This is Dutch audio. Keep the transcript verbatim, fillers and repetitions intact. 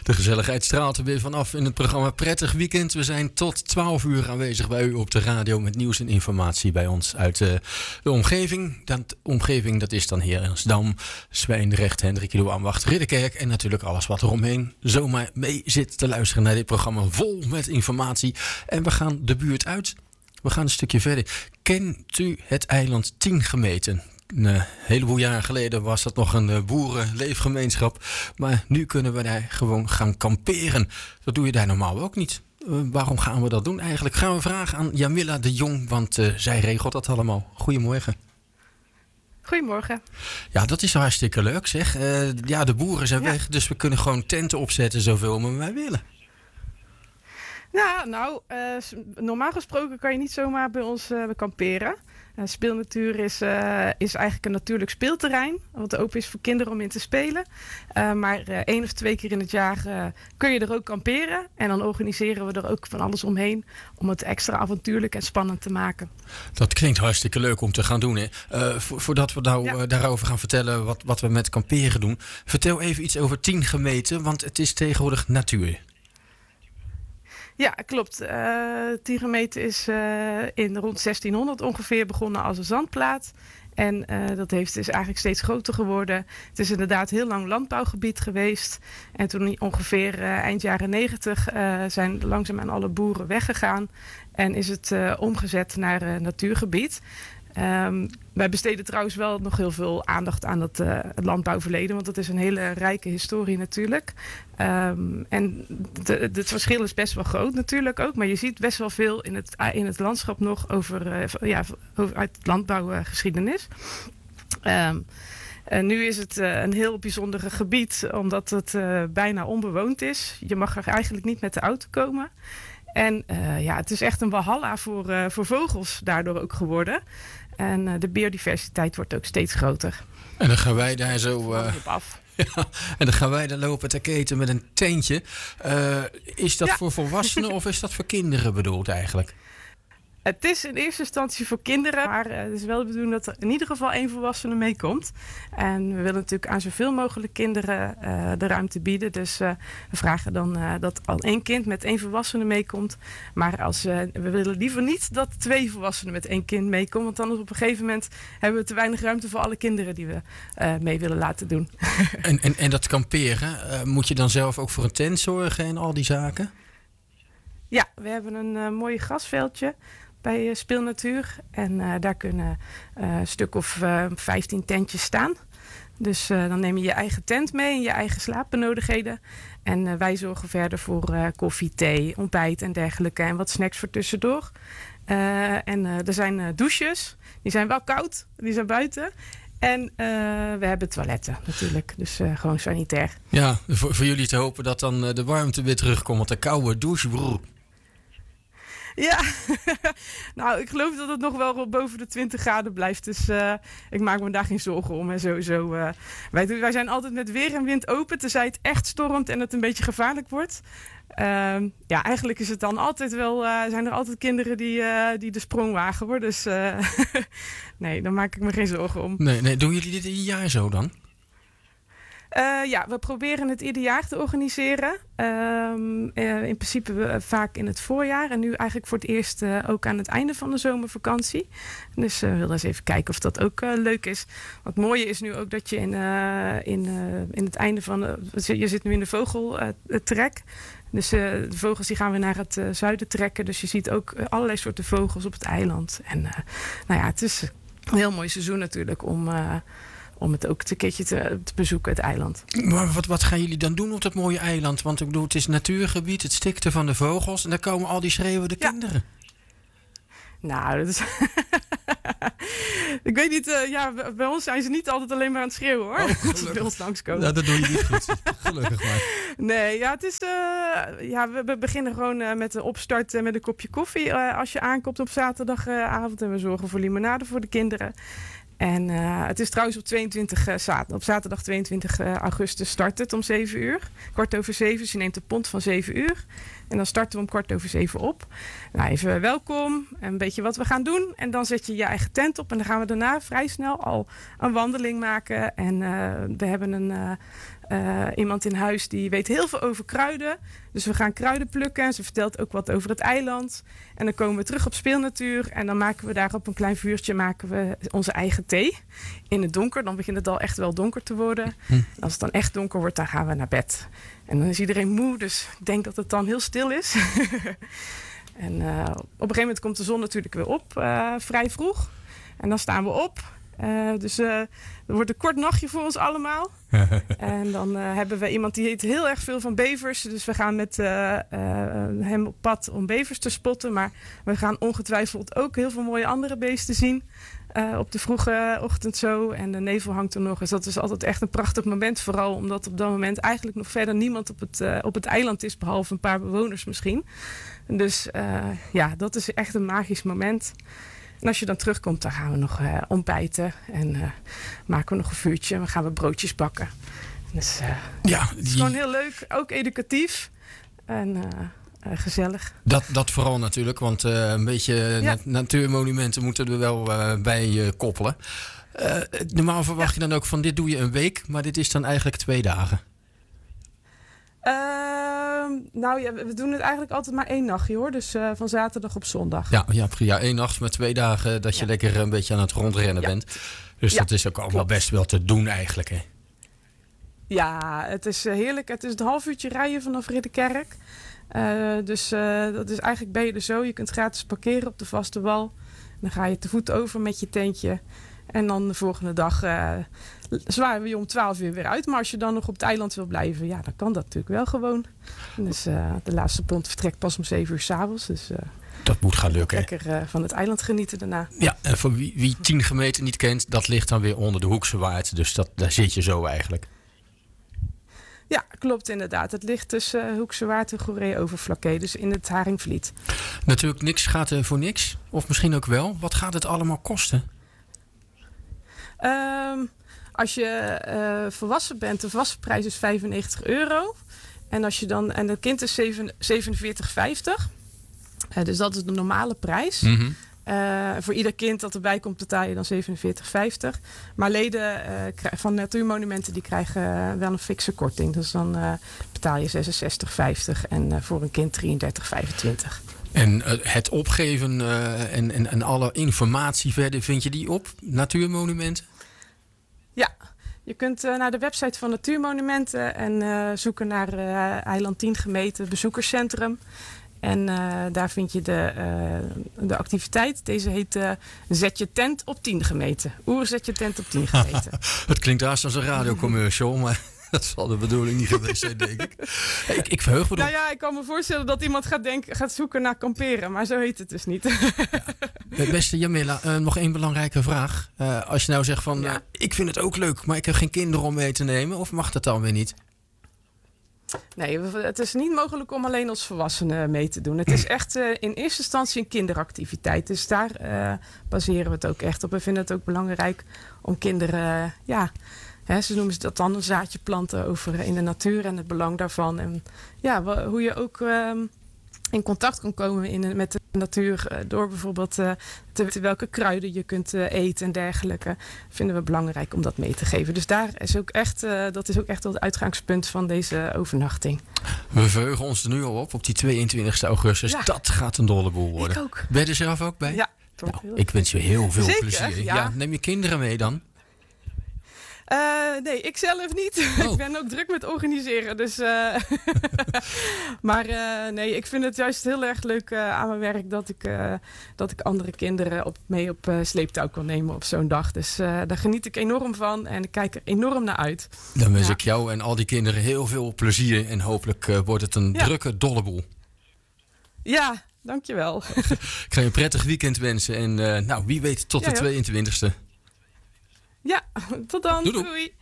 De gezelligheid straalt er weer vanaf in het programma Prettig Weekend. We zijn tot twaalf uur aanwezig bij u op de radio met nieuws en informatie bij ons uit uh, de omgeving. Dat omgeving dat is dan Herendsdam, Zwijndrecht, Hendrik Ambacht, Ridderkerk en natuurlijk alles wat er omheen zomaar mee zit te luisteren naar dit programma vol met informatie. En we gaan de buurt uit. We gaan een stukje verder. Kent u het eiland Tiengemeten? Een heleboel jaren geleden was dat nog een boerenleefgemeenschap. Maar nu kunnen we daar gewoon gaan kamperen. Dat doe je daar normaal ook niet. Uh, waarom gaan we dat doen eigenlijk? Gaan we vragen aan Jamila de Jong, want uh, zij regelt dat allemaal. Goedemorgen. Goedemorgen. Ja, dat is hartstikke leuk zeg. Uh, ja, de boeren zijn ja. weg, dus we kunnen gewoon tenten opzetten zoveel maar wij willen. Ja, nou, uh, normaal gesproken kan je niet zomaar bij ons uh, kamperen. Uh, speelnatuur is, uh, is eigenlijk een natuurlijk speelterrein, wat open is voor kinderen om in te spelen. Uh, maar uh, één of twee keer in het jaar uh, kun je er ook kamperen. En dan organiseren we er ook van alles omheen om het extra avontuurlijk en spannend te maken. Dat klinkt hartstikke leuk om te gaan doen. Hè? Uh, vo- voordat we nou, ja. uh, daarover gaan vertellen wat, wat we met kamperen doen. Vertel even iets over Tiengemeten, want het is tegenwoordig natuur. Ja, klopt. Uh, Tiengemeten is uh, in rond zestienhonderd ongeveer begonnen als een zandplaat. En uh, dat heeft, is eigenlijk steeds groter geworden. Het is inderdaad heel lang landbouwgebied geweest. En toen ongeveer uh, eind jaren negentig uh, zijn langzaamaan alle boeren weggegaan. En is het uh, omgezet naar uh, natuurgebied. Um, wij besteden trouwens wel nog heel veel aandacht aan dat, uh, het landbouwverleden. Want dat is een hele rijke historie natuurlijk. Um, en de, de, het verschil is best wel groot natuurlijk ook. Maar je ziet best wel veel in het, in het landschap nog over, uh, ja, over uit landbouwgeschiedenis. Um, En nu is het uh, een heel bijzonder gebied, omdat het uh, bijna onbewoond is. Je mag er eigenlijk niet met de auto komen. En uh, ja, het is echt een walhalla voor, uh, voor vogels daardoor ook geworden. En uh, de biodiversiteit wordt ook steeds groter. En dan gaan wij daar zo... Uh, af. Ja, en dan gaan wij daar lopen te keten met een tentje. Uh, is dat ja. voor volwassenen of is dat voor kinderen bedoeld eigenlijk? Het is in eerste instantie voor kinderen, maar het is wel de bedoeling dat er in ieder geval één volwassene meekomt. En we willen natuurlijk aan zoveel mogelijk kinderen uh, de ruimte bieden. Dus uh, we vragen dan uh, dat al één kind met één volwassene meekomt. Maar als, uh, we willen liever niet dat twee volwassenen met één kind meekomen. Want dan op een gegeven moment hebben we te weinig ruimte voor alle kinderen die we uh, mee willen laten doen. En, en, en dat kamperen, uh, moet je dan zelf ook voor een tent zorgen en al die zaken? Ja, we hebben een uh, mooi grasveldje bij uh, Speelnatuur. En uh, daar kunnen uh, een stuk of uh, vijftien tentjes staan. Dus uh, dan neem je je eigen tent mee en je eigen slaapbenodigdheden. En uh, wij zorgen verder voor uh, koffie, thee, ontbijt en dergelijke. En wat snacks voor tussendoor. Uh, en uh, er zijn uh, douches. Die zijn wel koud. Die zijn buiten. En uh, we hebben toiletten natuurlijk. Dus uh, gewoon sanitair. Ja, voor, voor jullie te hopen dat dan uh, de warmte weer terugkomt. Want de koude douche... Brrr. Ja, nou, ik geloof dat het nog wel boven de twintig graden blijft. Dus uh, ik maak me daar geen zorgen om. En sowieso, uh, wij, wij zijn altijd met weer en wind open, tenzij het echt stormt en het een beetje gevaarlijk wordt. Uh, ja, eigenlijk is het dan altijd wel, uh, zijn er altijd kinderen die, uh, die de sprong wagen, hoor. Dus uh, nee, daar maak ik me geen zorgen om. Nee, nee, doen jullie dit ieder jaar zo dan? Uh, ja, we proberen het ieder jaar te organiseren. Um, uh, in principe uh, vaak in het voorjaar. En nu eigenlijk voor het eerst uh, ook aan het einde van de zomervakantie. Dus uh, we willen eens even kijken of dat ook uh, leuk is. Wat mooie is nu ook dat je in, uh, in, uh, in het einde van... Uh, je zit nu in de vogeltrek. Dus uh, de vogels die gaan weer naar het uh, zuiden trekken. Dus je ziet ook uh, allerlei soorten vogels op het eiland. En uh, nou ja, het is een heel mooi seizoen natuurlijk om... Uh, Om het ook een keertje te, te bezoeken, het eiland. Maar wat, wat gaan jullie dan doen op dat mooie eiland? Want ik bedoel, het is natuurgebied, het stikte van de vogels. En daar komen al die schreeuwende ja. kinderen. Nou, dat is... ik weet niet, uh, ja, bij ons zijn ze niet altijd alleen maar aan het schreeuwen, hoor. Oh, als ze bij ons langskomen. Ja, dat doe je niet goed. Gelukkig maar. Nee, ja, het is... Uh, ja, we, we beginnen gewoon uh, met de opstart uh, met een kopje koffie. Uh, als je aankomt op zaterdagavond. Uh, en we zorgen voor limonade voor de kinderen. En uh, het is trouwens op, tweeëntwintig, uh, zat- op zaterdag tweeëntwintig augustus start het om zeven uur. Kwart over zeven, dus je neemt de pont van zeven uur. En dan starten we om kwart over zeven op. Nou, even welkom en een beetje wat we gaan doen. En dan zet je je eigen tent op. En dan gaan we daarna vrij snel al een wandeling maken. En uh, we hebben een, uh, uh, iemand in huis die weet heel veel over kruiden. Dus we gaan kruiden plukken. En ze vertelt ook wat over het eiland. En dan komen we terug op speelnatuur. En dan maken we daar op een klein vuurtje maken we onze eigen thee. In het donker. Dan begint het al echt wel donker te worden. Hm. En als het dan echt donker wordt, dan gaan we naar bed. En dan is iedereen moe. Dus ik denk dat het dan heel stil is. En uh, op een gegeven moment komt de zon natuurlijk weer op. Uh, vrij vroeg. En dan staan we op. Uh, dus uh, er wordt een kort nachtje voor ons allemaal. En dan uh, hebben we iemand die weet heel erg veel van bevers. Dus we gaan met uh, uh, hem op pad om bevers te spotten. Maar we gaan ongetwijfeld ook heel veel mooie andere beesten zien. Uh, op de vroege ochtend zo. En de nevel hangt er nog. Dus dat is altijd echt een prachtig moment. Vooral omdat op dat moment eigenlijk nog verder niemand op het, uh, op het eiland is. Behalve een paar bewoners misschien. Dus uh, ja, dat is echt een magisch moment. En als je dan terugkomt, dan gaan we nog uh, ontbijten. En uh, maken we nog een vuurtje. En dan gaan we broodjes bakken. Dus uh, ja, die... het is gewoon heel leuk. Ook educatief. En uh, uh, gezellig. Dat, dat vooral natuurlijk. Want uh, een beetje ja. nat- natuurmonumenten moeten er wel uh, bij uh, koppelen. Uh, normaal verwacht ja. je dan ook van dit doe je een week. Maar dit is dan eigenlijk twee dagen. Uh, nou ja, we doen het eigenlijk altijd maar één nachtje hoor. Dus uh, van zaterdag op zondag. Ja, ja, ja, één nacht met twee dagen dat je ja. lekker een beetje aan het rondrennen ja. bent. Dus ja, dat is ook allemaal klopt. Best wel te doen eigenlijk. Hè? Ja, het is heerlijk. Het is een half uurtje rijden vanaf Ridderkerk. Uh, dus uh, dat is eigenlijk ben je er zo. Je kunt gratis parkeren op de vaste wal. Dan ga je te voet over met je tentje. En dan de volgende dag uh, zwaaien we je om twaalf uur weer uit. Maar als je dan nog op het eiland wil blijven, ja, dan kan dat natuurlijk wel gewoon. En dus uh, de laatste pont vertrekt pas om zeven uur 's avonds. Dus uh, dat moet gaan lukken. Lekker uh, van het eiland genieten daarna. Ja, en voor wie, wie tien gemeten niet kent, dat ligt dan weer onder de Hoekse Waard. Dus dat, daar zit je zo eigenlijk. Ja, klopt inderdaad. Het ligt tussen uh, Hoekse Waard en Goeree-Overflakkee, dus in het Haringvliet. Natuurlijk, niks gaat uh, voor niks. Of misschien ook wel. Wat gaat het allemaal kosten? Um, als je uh, volwassen bent, de vaste prijs is vijfennegentig euro. En als je dan en het kind is zevenenveertig vijftig. Uh, dus dat is de normale prijs. Mm-hmm. Uh, voor ieder kind dat erbij komt betaal je dan zevenenveertig vijftig. Maar leden uh, van natuurmonumenten die krijgen uh, wel een fikse korting. Dus dan uh, betaal je zesenzestig vijftig en uh, voor een kind drieëndertig vijfentwintig. En uh, het opgeven uh, en, en, en alle informatie verder, vind je die op Natuurmonumenten? Ja, je kunt uh, naar de website van Natuurmonumenten en uh, zoeken naar uh, Eiland tien gemeten bezoekerscentrum. En uh, daar vind je de, uh, de activiteit. Deze heet uh, Zet je tent op tien gemeten. Oer, zet je tent op tien gemeten. Het klinkt haast als een radiocommercial, maar dat zal de bedoeling niet geweest zijn, denk ik. ik. Ik verheug me Nou ja, ik kan me voorstellen dat iemand gaat, denken, gaat zoeken naar kamperen. Maar zo heet het dus niet. Ja. Beste Jamila, uh, nog één belangrijke vraag. Uh, als je nou zegt van, ja. uh, ik vind het ook leuk, maar ik heb geen kinderen om mee te nemen. Of mag dat dan weer niet? Nee, het is niet mogelijk om alleen als volwassenen mee te doen. Het is echt uh, in eerste instantie een kinderactiviteit. Dus daar uh, baseren we het ook echt op. We vinden het ook belangrijk om kinderen... Uh, ja, hè, ze noemen dat dan een zaadje planten over in de natuur en het belang daarvan. En ja, w- hoe je ook uh, in contact kan komen in, met de natuur... Uh, door bijvoorbeeld uh, te weten welke kruiden je kunt uh, eten en dergelijke... vinden we belangrijk om dat mee te geven. Dus daar is ook echt, uh, dat is ook echt het uitgangspunt van deze overnachting. We verheugen ons er nu al op, op die tweeëntwintigste augustus. Ja. Dat gaat een dolle boel worden. Ik ook. Ben je er zelf ook bij? Ja. Nou, ik wens je heel veel Zeker, plezier. Ja. Ja, neem je kinderen mee dan? Uh, nee, ik zelf niet. Oh. Ik ben ook druk met organiseren. Dus, uh... maar uh, nee, ik vind het juist heel erg leuk uh, aan mijn werk... dat ik, uh, dat ik andere kinderen op, mee op uh, sleeptouw kan nemen op zo'n dag. Dus uh, daar geniet ik enorm van en ik kijk er enorm naar uit. Dan wens ja. ik jou en al die kinderen heel veel plezier... en hopelijk uh, wordt het een ja. drukke dolleboel. Ja, dankjewel. Ik ga je een prettig weekend wensen en uh, nou, wie weet tot ja, de tweeëntwintigste. Ja, tot dan. Doei, doei. Doei.